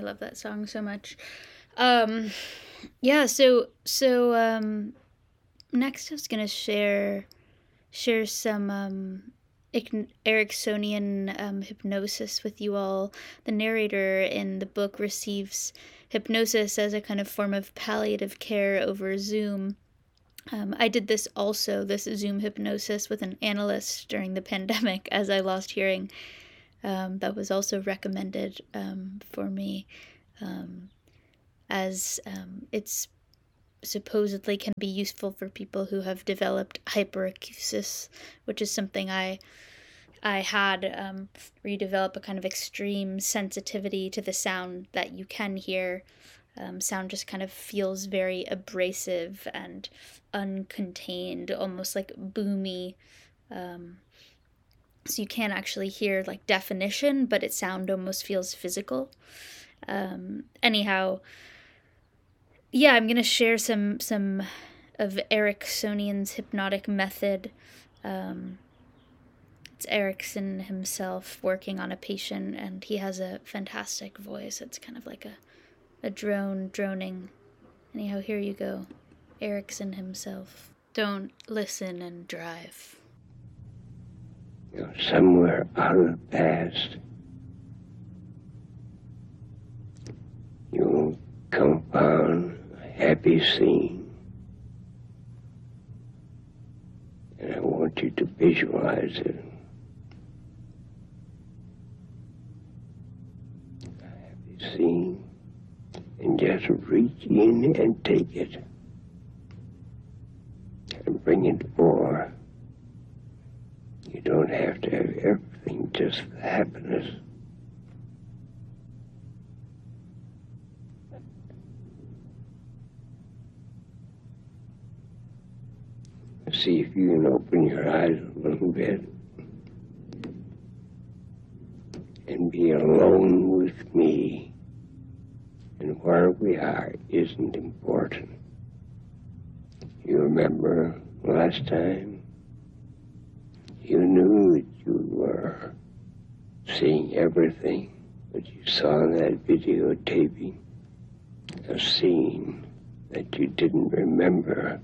love that song so much. Um, yeah. So next I was gonna share some Ericksonian hypnosis with you all. The narrator in the book receives hypnosis as a kind of form of palliative care over Zoom. I did this Zoom hypnosis with an analyst during the pandemic as I lost hearing. That was also recommended for me, as it's supposedly can be useful for people who have developed hyperacusis, which is something I had, where you develop a kind of extreme sensitivity to the sound that you can hear. Sound just kind of feels very abrasive and uncontained, almost like boomy. So you can't actually hear like definition, but sound almost feels physical. Anyhow, yeah, I'm gonna share some of Ericksonian's hypnotic method. It's Erickson himself working on a patient, and he has a fantastic voice. It's kind of like a droning. Anyhow, here you go. Erickson himself. Don't listen and drive. You're somewhere out of the past. You'll come upon a happy scene. And I want you to visualize it. A happy scene. And just reach in and take it. And bring it more. You don't have to have everything, just the happiness. See if you can open your eyes a little bit and be alone with me. And where we are isn't important. You remember last time? You knew that you were seeing everything, but you saw in that videotaping a scene that you didn't remember.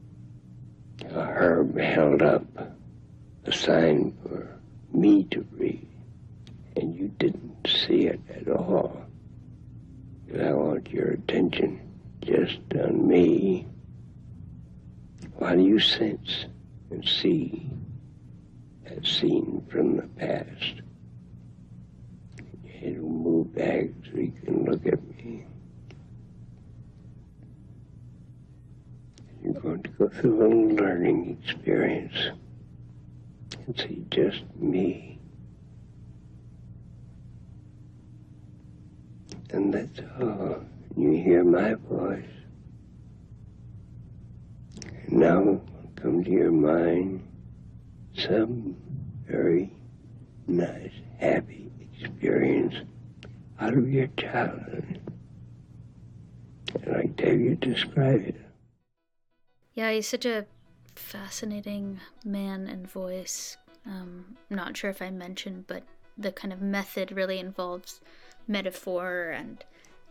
Herb held up a sign for me to read, and you didn't see it at all. And I want your attention just on me. While you sense and see that scene from the past, your head will move back so you can look at me. You're going to go through a little learning experience and see just me. And that's all. You hear my voice. And now will come to your mind some very nice, happy experience out of your childhood. I'd like to have you describe it. Yeah, he's such a fascinating man and voice. Not sure if I mentioned, but the kind of method really involves metaphor and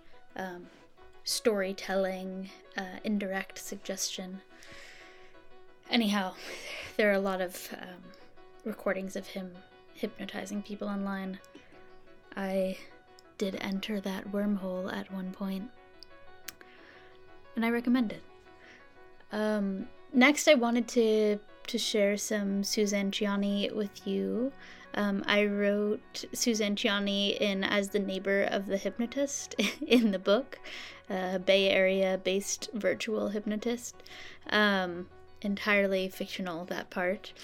storytelling, indirect suggestion. Anyhow, there are a lot of recordings of him hypnotizing people online. I did enter that wormhole at one point, and I recommend it. Next, I wanted to share some Suzanne Ciani with you. I wrote Suzanne Ciani in as the neighbor of the hypnotist in the book, Bay Area-based virtual hypnotist. Entirely fictional, that part.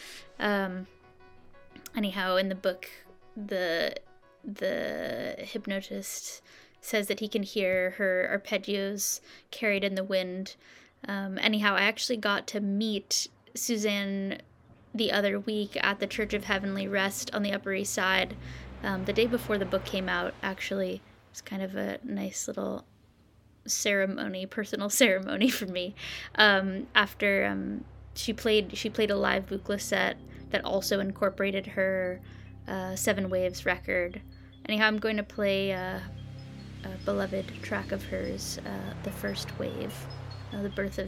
Anyhow, in the book, the hypnotist says that he can hear her arpeggios carried in the wind. Anyhow, I actually got to meet Suzanne the other week at the Church of Heavenly Rest on the Upper East Side, the day before the book came out. Actually, it was kind of a nice little personal ceremony for me. After she played a live Buchla set that also incorporated her Seven Waves record. Anyhow, I'm going to play beloved track of hers, The First Wave, The Birth of